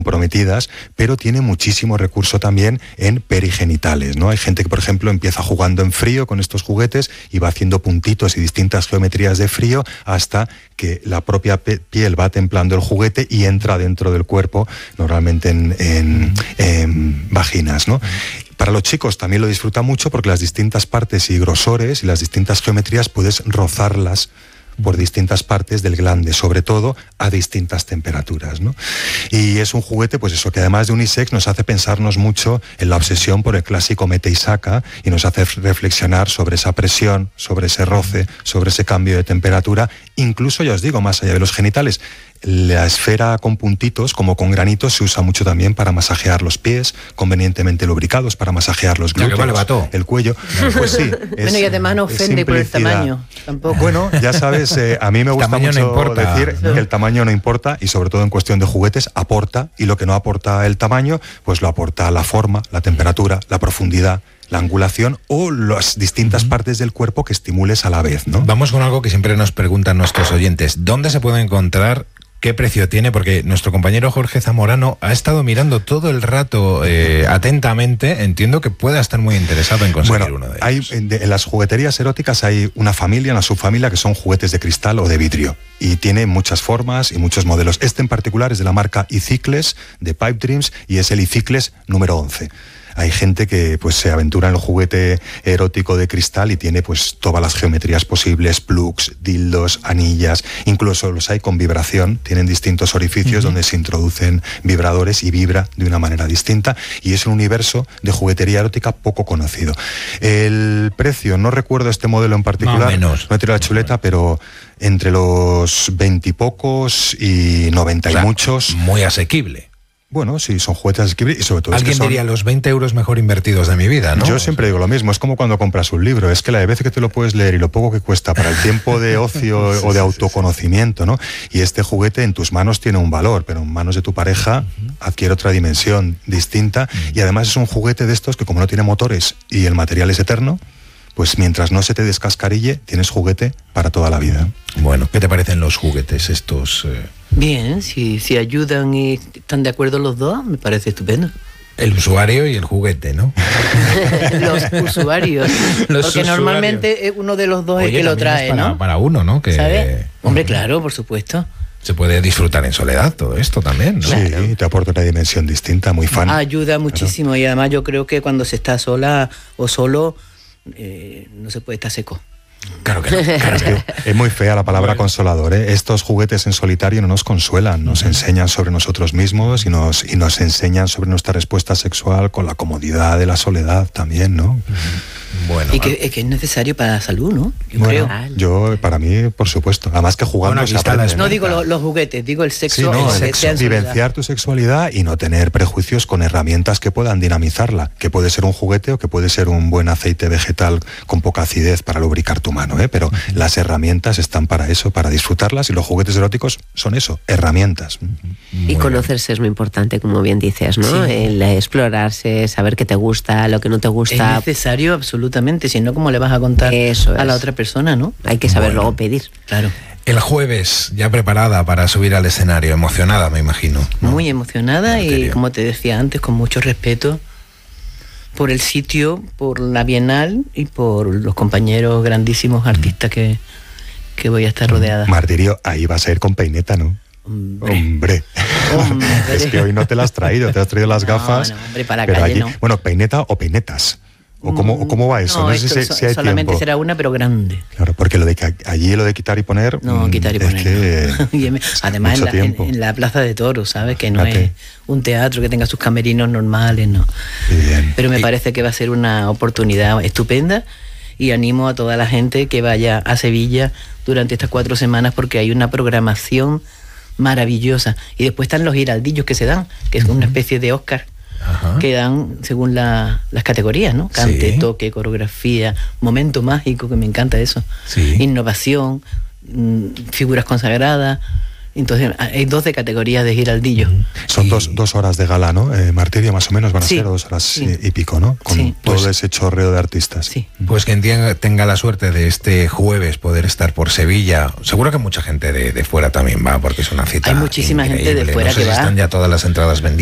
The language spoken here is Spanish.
comprometidas, pero tiene muchísimo recurso también en perigenitales, ¿no? Hay gente que, por ejemplo, empieza jugando en frío con estos juguetes y va haciendo puntitos y distintas geometrías de frío hasta que la propia piel va templando el juguete y entra dentro del cuerpo, normalmente en vaginas, ¿no? Para los chicos también lo disfrutan mucho porque las distintas partes y grosores y las distintas geometrías puedes rozarlas por distintas partes del glande, sobre todo a distintas temperaturas, ¿no? Y es un juguete, pues eso, que además de unisex nos hace pensarnos mucho en la obsesión por el clásico mete y saca y nos hace reflexionar sobre esa presión, sobre ese roce, sobre ese cambio de temperatura, incluso, ya os digo, más allá de los genitales. La esfera con puntitos, como con granitos, se usa mucho también para masajear los pies, convenientemente lubricados, para masajear los glúteos, el cuello. Pues sí. Bueno, y además no ofende por el tamaño, tampoco. Bueno, ya sabes, a mí me gusta mucho decir que el tamaño no importa y sobre todo en cuestión de juguetes aporta, y lo que no aporta el tamaño, pues lo aporta la forma, la temperatura, la profundidad, la angulación o las distintas partes del cuerpo que estimules a la vez, ¿no? Vamos con algo que siempre nos preguntan nuestros oyentes. ¿Dónde se puede encontrar? ¿Qué precio tiene? Porque nuestro compañero Jorge Zamorano ha estado mirando todo el rato atentamente. Entiendo que pueda estar muy interesado en conseguir uno de ellos. En las jugueterías eróticas hay una familia, una subfamilia, que son juguetes de cristal o de vidrio. Y tiene muchas formas y muchos modelos. Este en particular es de la marca Icicles, de Pipe Dreams, y es el Icicles número 11. Hay gente que pues se aventura en el juguete erótico de cristal y tiene pues todas las geometrías posibles, plugs, dildos, anillas, incluso los hay con vibración, tienen distintos orificios donde se introducen vibradores y vibra de una manera distinta, y es un universo de juguetería erótica poco conocido. El precio, no recuerdo este modelo en particular, no he tirado la chuleta, pero entre los 20 y pocos y 90 y muchos. Muy asequible. Bueno, sí, son juguetes asequibles y sobre todo... Alguien diría los 20 euros mejor invertidos de mi vida, ¿no? Yo siempre digo lo mismo, es como cuando compras un libro, es que la vez que te lo puedes leer y lo poco que cuesta para el tiempo de ocio o de autoconocimiento, ¿no? Y este juguete en tus manos tiene un valor, pero en manos de tu pareja adquiere otra dimensión distinta, y además es un juguete de estos que, como no tiene motores y el material es eterno, pues mientras no se te descascarille, tienes juguete para toda la vida. Bueno, ¿qué te parecen los juguetes estos? Bien, si ayudan y están de acuerdo los dos, me parece estupendo. El usuario y el juguete, ¿no? Los usuarios. Porque normalmente uno de los dos es el que lo trae, ¿no? Para uno, ¿no? Que, ¿sabes? Hombre, claro, por supuesto. Se puede disfrutar en soledad todo esto también, ¿no? Claro. Sí, te aporta una dimensión distinta, muy fan. Ayuda muchísimo, y además yo creo que cuando se está sola o solo, no se puede estar seco. Claro que no. Claro, es que es muy fea la palabra consolador, ¿eh? Estos juguetes en solitario no nos consuelan, nos enseñan sobre nosotros mismos y nos enseñan sobre nuestra respuesta sexual con la comodidad de la soledad también, ¿no? Bueno, y que es necesario para la salud, ¿no? Para mí, por supuesto. Además que jugando se aprende, no digo los juguetes, digo el sexo. Sí, vivenciar tu sexualidad y no tener prejuicios con herramientas que puedan dinamizarla, que puede ser un juguete o que puede ser un buen aceite vegetal con poca acidez para lubricar tu mano, ¿eh? Pero las herramientas están para eso, para disfrutarlas, y los juguetes eróticos son eso, herramientas. Y conocerse es muy importante, como bien dices, ¿no? Sí. El explorarse, saber qué te gusta, lo que no te gusta. Es necesario, absolutamente, si no, ¿cómo le vas a contar a la otra persona, no? Hay que saber luego pedir. Claro. El jueves, ya preparada para subir al escenario, emocionada, me imagino, ¿no? Muy emocionada y, como te decía antes, con mucho respeto por el sitio, por la Bienal y por los compañeros grandísimos artistas que voy a estar rodeada. Martirio, ahí vas a ir con peineta, ¿no? Hombre. Es que hoy no te las has traído, te has traído las gafas. No, hombre, para calle allí, no. Bueno, peineta o peinetas. ¿O cómo va eso? No sé si hay solamente tiempo. Será una, pero grande. Claro, porque lo de quitar y poner... No, quitar y poner. Que además en la Plaza de Toros, ¿sabes? Que no es un teatro que tenga sus camerinos normales, no. Bien. Pero me parece que va a ser una oportunidad estupenda, y animo a toda la gente que vaya a Sevilla durante estas 4 semanas, porque hay una programación maravillosa. Y después están los giraldillos que se dan, que es una especie de Oscar. Ajá. Que dan según las categorías, ¿no? Cante, toque, coreografía, momento mágico, que me encanta eso. Sí. Innovación, figuras consagradas, Entonces hay 12 categorías de giraldillo. Son 2 horas de gala, ¿no? Martirio, más o menos van a ser 2 horas y pico, ¿no? Con todo ese chorreo de artistas. Sí. Pues quien tenga la suerte de este jueves poder estar por Sevilla, seguro que mucha gente de fuera también va, porque es una cita. Hay muchísima increíble. gente de fuera no sé que si va. Están ya todas las entradas vendidas.